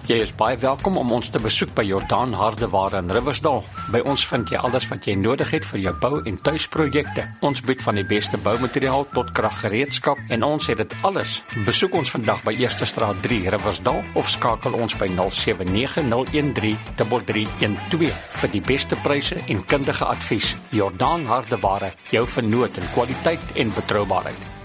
Jy is baie welkom om ons te besoek by Jordaan Hardeware in Riversdal. By ons vind jy alles wat jy nodig het vir jou bou- en tuisprojekte. Ons bied van die beste boumateriaal tot kraggereedskap en ons het dit alles. Besoek ons vandag by Eerste Straat 3 Riversdal of skakel ons by 0790133312 vir die beste pryse en kundige advies. Jordaan Hardeware, jou vernoot in kwaliteit en betroubaarheid.